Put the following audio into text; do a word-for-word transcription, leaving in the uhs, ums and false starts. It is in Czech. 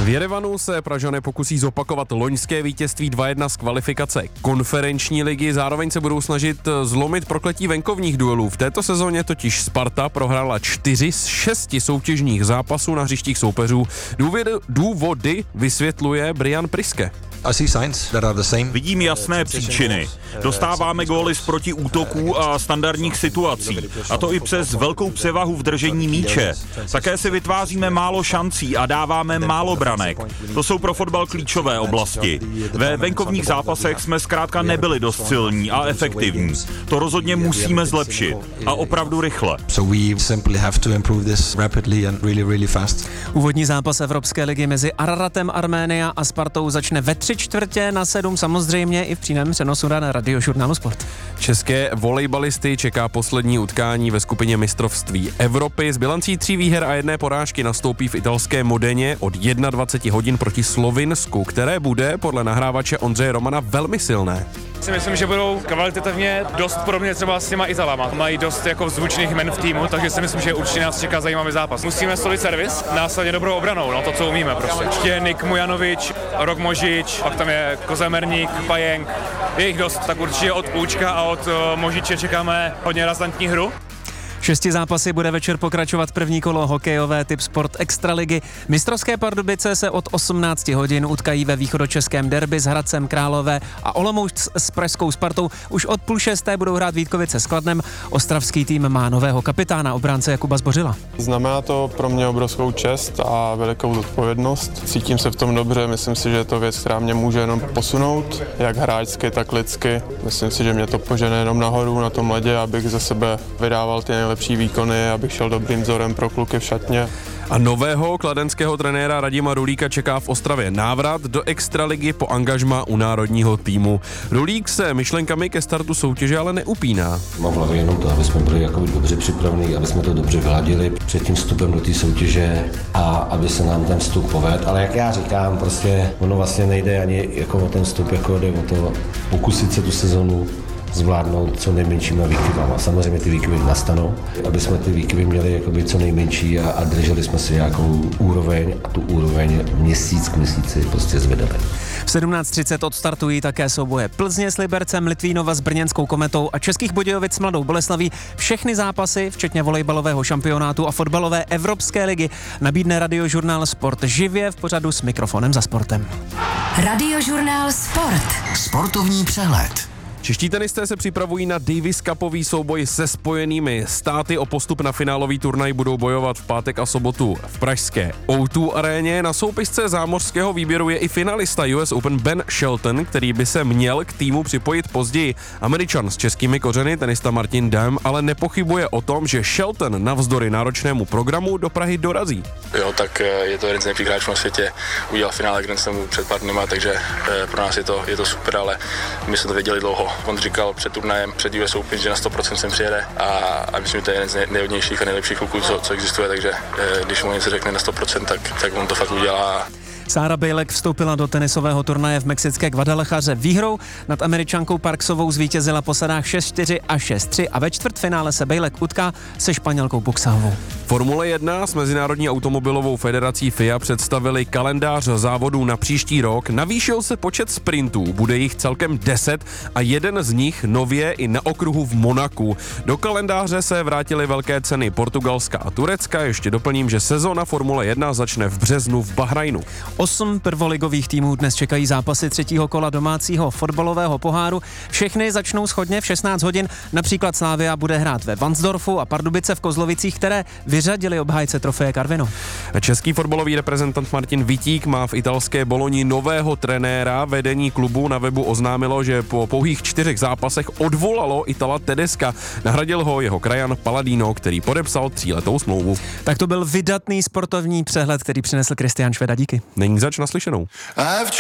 V Jerevanu se Pražané pokusí zopakovat loňské vítězství dva jedna z kvalifikace konferenční ligy, zároveň se budou snažit zlomit prokletí venkovních duelů. V této sezóně totiž Sparta prohrála čtyři z šesti soutěžních zápasů na hřištích soupeřů. Důvody, důvody vysvětluje Brian Priske. Vidím jasné příčiny. Dostáváme góly z protiútoků a standardních situací. A to i přes velkou převahu v držení míče. Také si vytváříme málo šancí a dáváme málo branek. To jsou pro fotbal klíčové oblasti. Ve venkovních zápasech jsme zkrátka nebyli dost silní a efektivní. To rozhodně musíme zlepšit. A opravdu rychle. Úvodní zápas Evropské ligy mezi Araratem Arménia a Spartou začne ve tři čtvrtě na sedm, samozřejmě i v přímém přenosu na Radiožurnálu Sport. České volejbalisty čeká poslední utkání ve skupině mistrovství Evropy. S bilancí tří výher a jedné porážky nastoupí v italské Modeně od dvacet jedna hodin proti Slovinsku, které bude podle nahrávače Ondřeje Romana velmi silné. Si myslím, že budou kvalitativně dost podobně třeba s těma Italama. Mají dost jako zvučných men v týmu, takže si myslím, že určitě nás čeká zajímavý zápas. Musíme stolit servis, následně dobrou obranou, no to, co umíme prostě. Ještě Nik Mujanovič, Rok Možič, pak tam je Kozemerník, Pajenk, je jich dost, tak určitě od Půčka a od uh, Možiče čekáme hodně razantní hru. Šesti zápasy bude večer pokračovat první kolo hokejové typ Sport Extraligy. Mistrovské Pardubice se od osmnáct hodin utkají ve východočeském derby s Hradcem Králové a Olomouc s pražskou Spartou. Už od půl šesté budou hrát Vítkovice s Kladnem. Ostravský tým má nového kapitána, obránce Jakuba Zbořila. Znamená to pro mě obrovskou čest a velikou zodpovědnost. Cítím se v tom dobře, myslím si, že je to věc, která mě může jenom posunout, jak hráčsky, tak lidsky. Myslím si, že mě to požene jenom nahoru na tom ledě, abych ze sebe vydával ty lepší výkony, abych šel dobrým vzorem pro kluky v šatně. A nového kladenského trenéra Radima Rulíka čeká v Ostravě návrat do extraligy po angažmá u národního týmu. Rulík se myšlenkami ke startu soutěže ale neupíná. Mám v hlavě jenom to, aby jsme byli jako dobře připraveni, aby jsme to dobře vyladili před tím vstupem do té soutěže a aby se nám ten vstup povedl. Ale jak já říkám, prostě ono vlastně nejde ani jako o ten vstup, jako jde o to pokusit se tu sezonu zvládnout co nejmenšíma výkyvama. Samozřejmě ty výkyvy nastanou, aby jsme ty výkyvy měli jakoby co nejmenší a, a drželi jsme si nějakou úroveň a tu úroveň měsíc k měsíci prostě zvedali. V sedmnáct třicet odstartují také souboje Plzně s Libercem, Litvínova s Brněnskou Kometou a Českých Budějovic s Mladou Boleslaví. Všechny zápasy, včetně volejbalového šampionátu a fotbalové Evropské ligy, nabídne Radiožurnál Sport živě v pořadu S mikrofonem za sportem. Radiožurnál Sport. Sportovní přehled. Čeští tenisté se připravují na Davis Cupový souboj se Spojenými státy. O postup na finálový turnaj budou bojovat v pátek a sobotu v pražské ó dva aréně. Na soupisce zámořského výběru je i finalista U S Open Ben Shelton, který by se měl k týmu připojit později. Američan s českými kořeny, tenista Martin Damm, ale nepochybuje o tom, že Shelton navzdory náročnému programu do Prahy dorazí. Jo, tak je to jeden z nejlepších hráčů na světě. Udělal finále Grand Slamu před pár dnama, takže pro nás je to, je to super, ale my jsme to věděli dlouho. On říkal před turnajem, před U S Open, že na sto procent sem přijede a, a myslím, že to je jeden z nej, nejhodnějších a nejlepších kluků, co, co existuje, takže když mu něco řekne na sto procent, tak, tak on to fakt udělá. Sára Bejlek vstoupila do tenisového turnaje v mexické Guadalajaře výhrou. Nad Američankou Parksovou zvítězila po sadách šest čtyři a šest tři a ve čtvrtfinále se Bejlek utká se Španělkou Buxahovou. Formule jedna s Mezinárodní automobilovou federací F I A představili kalendář závodů na příští rok. Navýšil se počet sprintů, bude jich celkem deset a jeden z nich nově i na okruhu v Monaku. Do kalendáře se vrátily velké ceny Portugalska a Turecka. Ještě doplním, že sezona Formule jedna začne v březnu v Bahrajnu. Osm prvoligových týmů dnes čekají zápasy třetího kola domácího fotbalového poháru. Všechny začnou shodně v šestnáct hodin. Například Slavia bude hrát ve Vansdorfu a Pardubice v Kozlovicích, které vyřadili obhájce trofeje Karvinou. Český fotbalový reprezentant Martin Vitík má v italské Boloni nového trenéra. Vedení klubu na webu oznámilo, že po pouhých čtyřech zápasech odvolalo Itala Tedeska. Nahradil ho jeho krajan Paladino, který podepsal tříletou smlouvu. Tak to byl vydatný sportovní přehled, který přinesl Kristián Šveda. Díky. Není zač, naslyšenou.